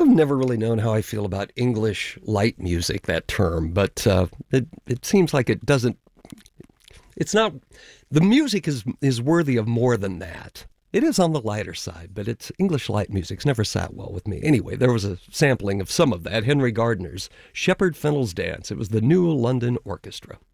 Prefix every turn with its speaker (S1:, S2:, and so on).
S1: I've never really known how I feel about English light music, that term, but it seems like it doesn't. It's not. The music is worthy of more than that. It is on the lighter side, but it's English light music's never sat well with me. Anyway, there was a sampling of some of that, Henry Gardner's Shepherd Fennell's Dance. It was the New London Orchestra.